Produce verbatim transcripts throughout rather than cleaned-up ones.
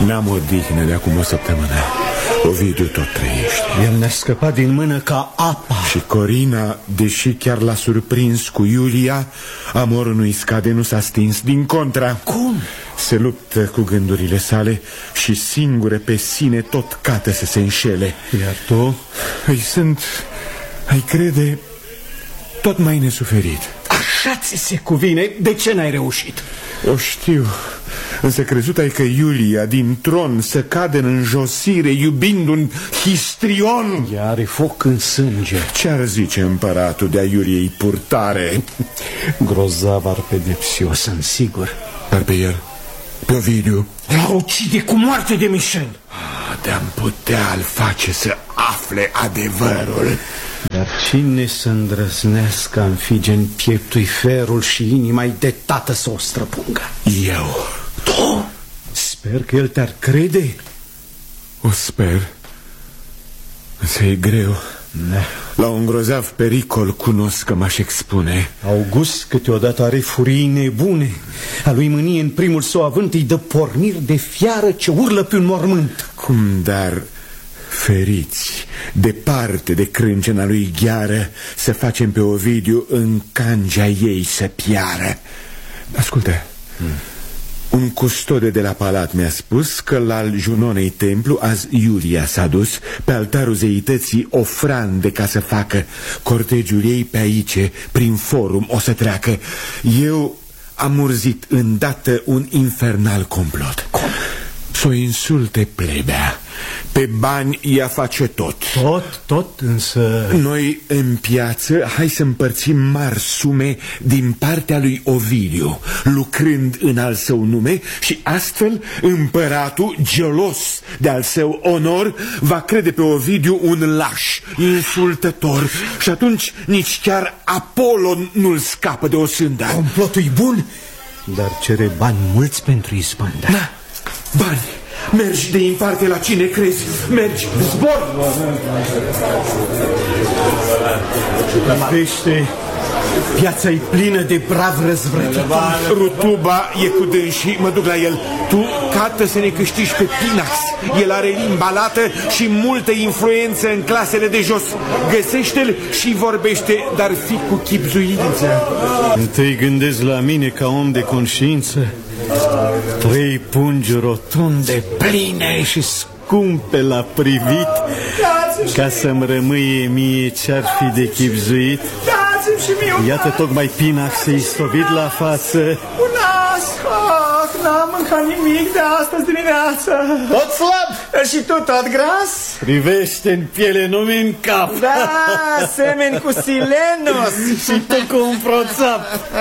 N-am odihnă de acum o săptămână. Ovidiu tot trăiește. El ne-a scăpat din mână ca apa. Și Corina, deși chiar l-a surprins cu Iulia, amorul nu-i scade, nu s-a stins. Din contra. Cum? Se luptă cu gândurile sale și singură pe sine tot cată să se înșele. Iar tu? Îi sunt, ai crede, tot mai nesuferit. Așa ți se cuvine. De ce n-ai reușit? O știu, însă crezut ai că Iulia din tron să cade în înjosire iubind un histrion? Ea are foc în sânge. Ce-ar zice împăratul de-a Iuliei purtare? Grozav ar pedepsi-o, sunt sigur. Dar pe el, pe Ovidiu, l-a ucide cu moarte de Michel. De-am putea-l face să afle adevărul. Dar cine să îndrăznească a înfige în pieptul ferul și inima-i de tată să o străpungă? Eu. Tu? Sper că el te-ar crede. O sper. Însă e greu. Da. La un grozav pericol cunosc că m-aș expune. August câteodată are furii nebune. A lui mânie în primul său avânt îi dă porniri de fiară ce urlă pe un mormânt. Cum dar, feriți, departe de crâncena lui Gheară, să facem pe Ovidiu în cangea ei să piară. Ascultă, hmm. un custode de la palat mi-a spus că la Junonei templu azi Iulia s-a dus pe altarul zeității ofrande ca să facă. Cortegiul ei pe aici, prin forum, o să treacă. Eu am urzit îndată un infernal complot. Cum? S-o insulte plebea. Pe bani ea face tot. Tot, tot, însă... Noi în piață hai să împărțim mari sume din partea lui Ovidiu, lucrând în al său nume, și astfel împăratul, gelos de al său onor, va crede pe Ovidiu un laș, insultător, și atunci nici chiar Apollo nu-l scapă de o sândă. Complotul-i bun, dar cere bani mulți pentru izbândă. Da, bani. Mergi de imparte la cine crezi. Mergi, zbor. Vește, piața e plină de brav răzvrătitori. Rutuba e cu dânsii, mă duc la el. Tu cată să ne câștigi pe Pinax. El are limba lată și multă influență în clasele de jos. Găsește-l și vorbește, dar fi cu chibzuință. Întâi gândesc la mine ca om de conștiință. Trei pungi rotunde, pline și scumpe la privit, ca să-mi rămâie mie ce-ar fi de chibzuit. Iată tocmai Pinax se istovit la față. Un as! Ah, n-am mâncat nimic de astăzi dimineață. Tot slab? Și tu tot gras? Privește în piele, nu în cap. Da, semeni cu Silenos. Și tu cu un proțap.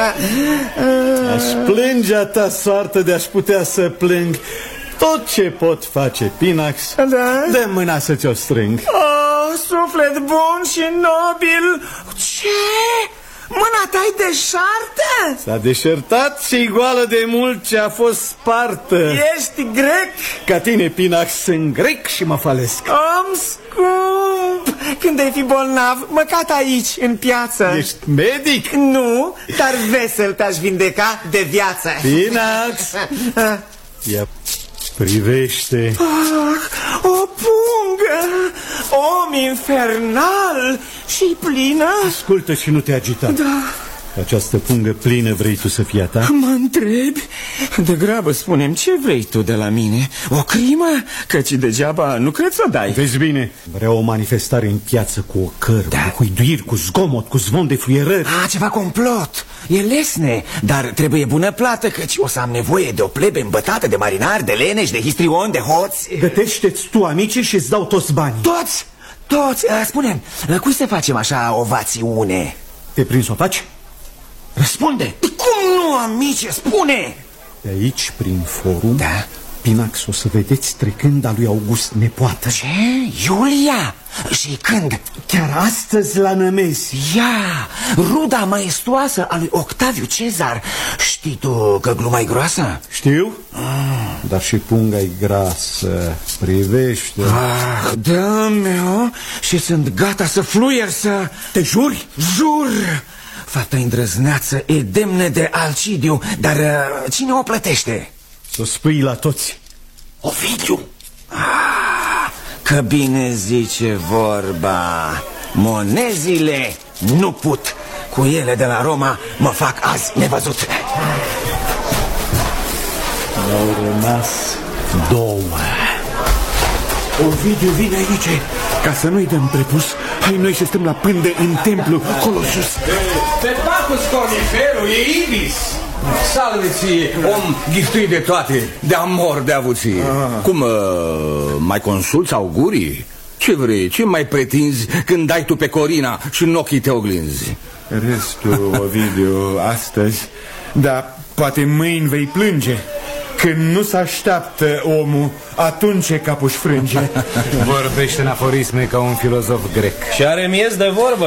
Aș plânge a ta soartă de aș putea să plâng. Tot ce pot face Pinax, da? Dă mâna să ți-o strâng. Oh, suflet bun și nobil. Ce? Mâna ta-i deșartă? S-a deșertat și goală de mult ce a fost spartă. Ești grec? Ca tine, Pinax, sunt grec și mă falesc. Om scump, când ai fi bolnav, măcat aici, în piață. Ești medic? Nu, dar vesel te-aș vindeca de viață. Pinax! Ia privește. Ah, o pungă, om infernal și plină. Ascultă și nu te agita. Da. Această pungă plină vrei tu să fie a ta? Mă întrebi? Degrabă spune-mi, ce vrei tu de la mine? O crimă? Căci degeaba nu cred să o dai. Vezi bine, vreau o manifestare în piață cu o cărbă, da. Cu huiduiri, cu zgomot, cu zvon de fluierări. Ah, ceva complot. E lesne, dar trebuie bună plată, căci o să am nevoie de o plebe îmbătată, de marinari, de leneși, de histrioni, de hoți. Gătește-ți tu amici și îți dau toți banii. Toți? Toți? Spune-mi, cui să facem așa ovațiune? Te prins o faci? Răspunde! Cum nu, amice? Spune! De aici, prin forum, da? Pinax o să vedeți trecând a lui August nepoată. Ce? Iulia? Și când? Chiar astăzi la Nămesi. Ia, ruda maestoasă a lui Octaviu Cezar. Știi tu că gluma e groasă? Știu, mm. dar și punga-i grasă. Privește. Ah, dă-mi-o și sunt gata să fluier, să... Te juri? Jur! Fata îndrăzneață e demnă de Alcidiu, dar uh, cine o plătește? Să spui la toți. Ovidiu! Ah, că bine zice vorba. Monezile nu put. Cu ele de la Roma mă fac azi nevăzut. Mi-au rămas două. Ovidiu, vine aici. Ca să nu-i dăm prepus, hai noi să stăm la pândă în templu Colossus. Pe Bacchus Corniferul e Ibis. Salve-ți, om ghistuit de toate, de amor de avuție. ah. Cum, uh, mai consulți augurii? Ce vrei, ce mai pretinzi când dai tu pe Corina și în ochii te oglinzi? Restul, Ovidiu, astăzi. Dar poate mâini vei plânge. Când nu se așteaptă omul, atunci capul-și frânge. Vorbește în aforisme ca un filozof grec. Și are miez de vorbă.